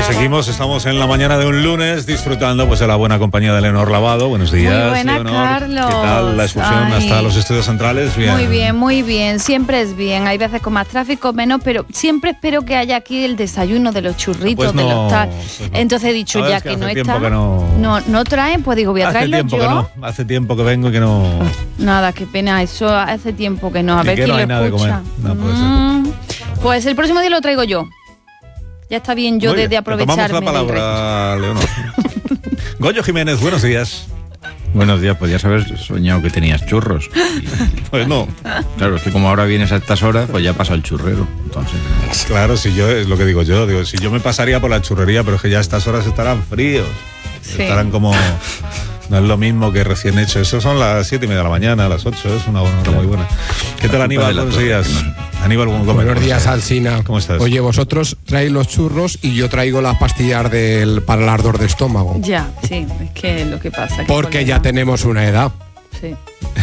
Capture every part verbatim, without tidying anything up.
Seguimos, estamos en la mañana de un lunes disfrutando pues de la buena compañía de Leonor Lavado. Buenos días, muy buena, Leonor. Carlos. ¿Qué tal la excursión Ay. hasta los estudios centrales? Bien. Muy bien, muy bien. Siempre es bien. Hay veces con más tráfico, menos, pero siempre espero que haya aquí el desayuno de los churritos, Pues no, de los tal. pues no. Entonces he dicho Sabes ya que que, hace no tiempo está. que no- no, no traen, pues digo, voy a hace traerlo tiempo yo. que no, hace tiempo que vengo y que no. Nada, qué pena, eso hace tiempo que no. A Y ver que quién no lo hay nada de escucha. comer. No puede ser. Mm, Pues el próximo día lo traigo yo. Ya está bien yo Muy de, bien, de te aprovecharme. tomamos la del resto. palabra, Leonor. Goyo Jiménez, buenos días. Buenos días, podías haber soñado que tenías churros. Y, Pues no, claro, es que como ahora vienes a estas horas, pues ya pasa el churrero. Entonces, claro, si yo, es lo que digo yo, digo, si yo me pasaría por la churrería, pero es que ya a estas horas estarán fríos. Sí. Estarán como. No es lo mismo que recién hecho. Eso son las siete y media de la mañana, a las ocho. Es una hora muy buena. ¿Qué tal, La culpa Aníbal? de la Buenos torre, días. que no- Aníbal Gómez. Buenos días, Alsina. ¿Cómo estás? Oye, vosotros traéis los churros y yo traigo las pastillas del, para el ardor de estómago. Ya, sí, es que lo que pasa. que Porque con ya la- tenemos una edad. Sí.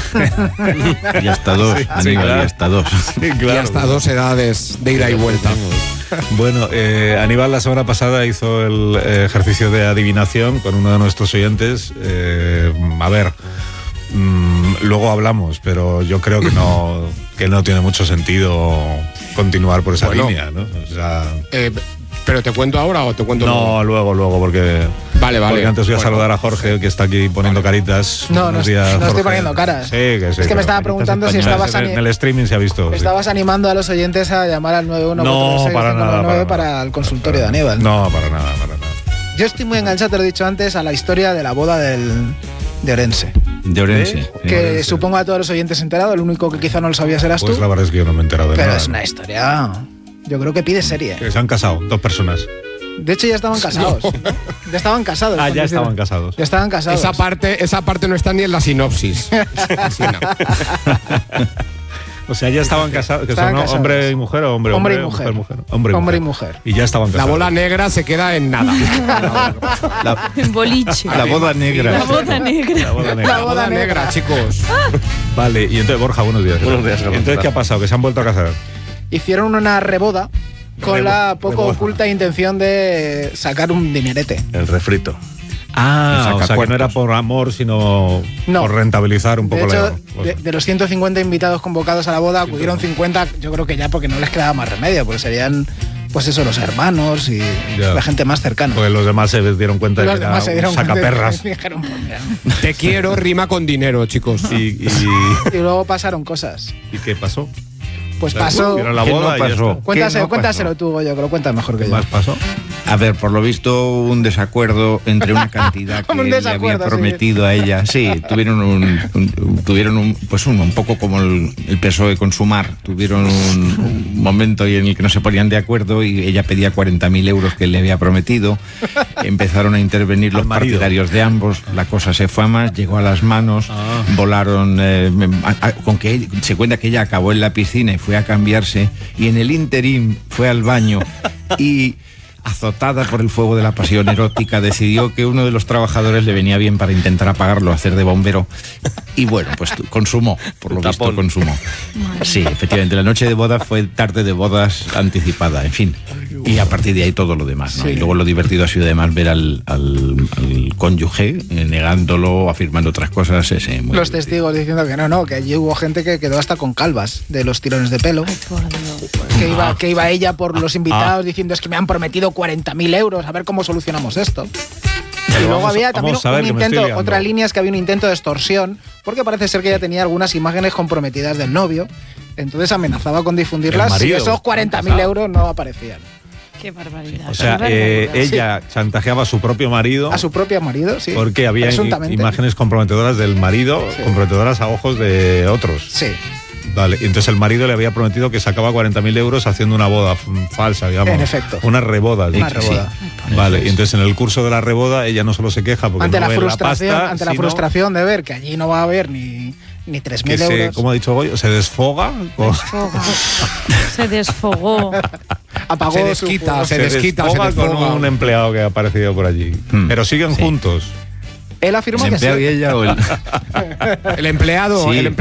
y hasta dos, Sí, sí, Aníbal, claro. y hasta dos. Sí, Y claro. hasta dos edades de ida y vuelta. Bueno, eh, Aníbal la semana pasada hizo el eh, ejercicio de adivinación con uno de nuestros oyentes. Eh, a ver, mm, luego hablamos, pero yo creo que no, que no tiene mucho sentido continuar por esa Bueno. línea, ¿no? O sea, Eh, ¿Pero te cuento ahora o te cuento no, luego, luego, porque, Vale, vale. porque antes voy a Bueno, saludar a Jorge, que está aquí poniendo caritas. No, no, Buenos est- días, no estoy Jorge. poniendo caras. Sí, que sí. Es que claro. me estaba preguntando si Españolas. estabas, En, ani- en el streaming se ha visto. sí. estabas animando a los oyentes a llamar al nueve uno cuatro No, seis para cinco nada. nueve nueve para, para nada. el consultorio de Aníbal. No, para nada, para nada. Yo estoy muy enganchado, te lo he dicho antes, a la historia de la boda del, de Orense. De Orense. ¿Eh? sí. Que Orense. supongo a todos los oyentes enterados, el único que quizá no lo sabías eras Pues tú. la verdad es que yo no me he enterado de Pero nada. es una historia. Yo creo que pide serie. Que se han casado, dos personas. De hecho, ya estaban casados. Ya estaban casados. Ah, ya cuando estaban hicieron- casados. Ya estaban casados. Esa parte, esa parte no está ni en la sinopsis. Alsina. O sea, ya estaban casados. Que Estaban son, ¿no? casados. hombre y mujer o hombre, Hombre y hombre, mujer. mujer. Hombre, y Hombre y mujer. mujer. Y ya estaban La casados. bola negra se queda en nada. La, En boliche. la boda negra. La boda negra. La boda La negra. boda negra, chicos. Vale, y entonces, Borja, buenos días. Buenos días, ¿Y Carlos. entonces qué ha pasado? ¿Que se han vuelto a casar? Hicieron una reboda con Rebo- la poco reboda. oculta intención de sacar un dinerete. El refrito. Ah, El o sea, que no sacacuartos. era por amor, sino No. por rentabilizar un De poco hecho, la de, de los ciento cincuenta invitados convocados a la boda, acudieron cincuenta, yo creo que ya porque no les quedaba más remedio, porque serían, pues eso, los hermanos y Ya. la gente más cercana. Porque los demás se dieron cuenta de Los que era demás se dieron un cuenta sacaperras. y dijeron, pues mira. Te quiero rima con dinero, chicos. Y, y, Y luego pasaron cosas. ¿Y qué pasó? Pues O sea, pasó. hicieron la ¿Qué boda no y ya pasó? está. Cuéntaselo, ¿Qué no cuéntaselo pasó? tú, Goyo, que lo cuentas mejor que ¿Qué yo. más pasó? A ver, por lo visto un desacuerdo entre una cantidad que Un él le desacuerdo, había sí. prometido a ella. Sí, tuvieron un, un- tuvieron un, pues un, un poco como el, el P S O E con Sumar. Tuvieron un, un momento en el que no se ponían de acuerdo y ella pedía cuarenta mil euros que él le había prometido. Empezaron a intervenir los Al marido. partidarios de ambos. La cosa se fue a más, llegó a las manos, Ah. volaron. eh, a- a- con que él- se cuenta que ella acabó en la piscina y fue a cambiarse y en el interín fue al baño y azotada por el fuego de la pasión erótica, decidió que uno de los trabajadores le venía bien para intentar apagarlo, hacer de bombero. Y bueno, pues tu- consumó, por lo visto Tapón. consumó. Sí, efectivamente, la noche de bodas fue tarde de bodas anticipada, en fin. Y a partir de ahí todo lo demás, ¿no? Sí. Y luego lo divertido ha sido además ver al, al, al cónyuge eh, negándolo, afirmando otras cosas. Ese, muy Los divertido. testigos diciendo que no, no, que allí hubo gente que quedó hasta con calvas de los tirones de pelo. Por Dios. Que iba, que iba ella por los invitados diciendo es que me han prometido cuarenta mil euros, a ver cómo solucionamos esto. Y luego vamos a- había también vamos a ver un que me estoy intento, liando. otra línea es que había un intento de extorsión, porque parece ser que ella tenía algunas imágenes comprometidas del novio, entonces amenazaba con difundirlas El si marido, esos cuarenta mil euros no aparecían. Qué barbaridad. O sea, qué eh, barbaridad. ella chantajeaba a su propio marido A su propio marido, sí. porque había i- presuntamente. imágenes comprometedoras del marido, Sí. comprometedoras a ojos de otros. Sí, Vale, y entonces el marido le había prometido que sacaba cuarenta mil euros haciendo una boda f- falsa, digamos. En efecto. Una reboda. una dicho. reboda. Vale, y entonces en el curso de la reboda ella no solo se queja porque Ante no la ve frustración, la pasta, ante la sino frustración de ver que allí no va a haber ni, ni tres que mil se, euros. como ha dicho Goyo, se desfoga. con- Desfoga. Se desfogó. Apagó Se su desquita, fuego. se desquita, se desfoga con desfoga. un empleado que ha aparecido por allí. Hmm. Pero siguen Sí. juntos. Él afirmó ¿El que sí. empleado y ella o el...? El empleado, Sí, el